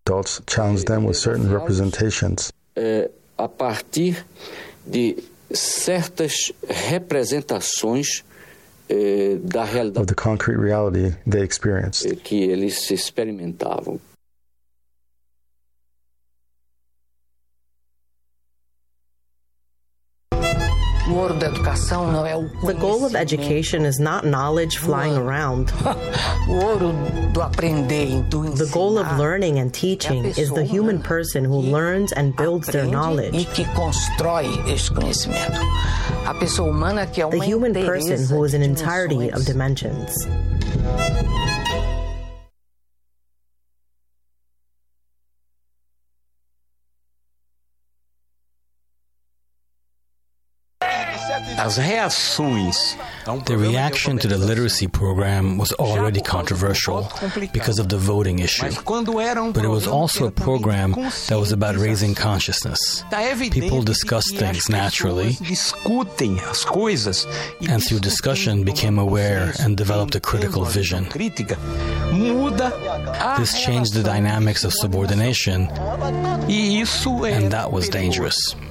adults challenge them with certain representations. A partir de certas representações da realidade of the concrete reality they experienced. Que eles experimentavam. The goal of education is not knowledge flying around. The goal of learning and teaching is the human person who learns and builds their knowledge. The human person who is an entirety of dimensions. The reaction to the literacy program was already controversial because of the voting issue. But it was also a program that was about raising consciousness. People discussed things naturally, and through discussion became aware and developed a critical vision. This changed the dynamics of subordination, and that was dangerous.